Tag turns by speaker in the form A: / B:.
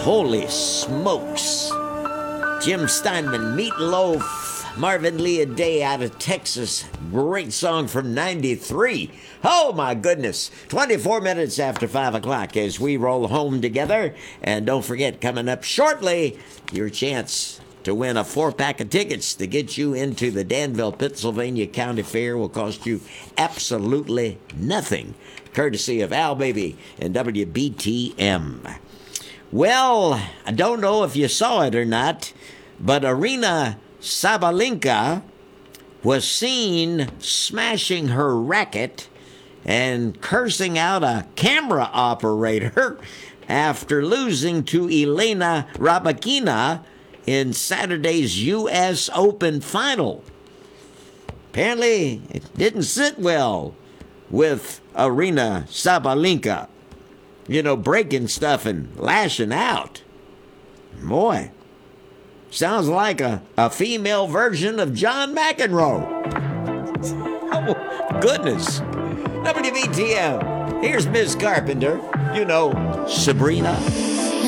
A: Holy smokes. Jim Steinman, Meatloaf, Marvin Lee, A Day Out of Texas. Great song from 93. Oh, my goodness. 24 minutes after 5 o'clock as we roll home together. And don't forget, coming up shortly, your chance to win a 4-pack of tickets to get you into the Danville, Pennsylvania County Fair will cost you absolutely nothing, courtesy of Al Baby and WBTM. Well, I don't know if you saw it or not, but Aryna Sabalenka was seen smashing her racket and cursing out a camera operator after losing to Elena Rybakina in Saturday's U.S. Open final. Apparently, it didn't sit well with Aryna Sabalenka. You know, breaking stuff and lashing out. Boy, sounds like a female version of John McEnroe. Oh, goodness. WBTM. Here's Miss Carpenter. You know, Sabrina.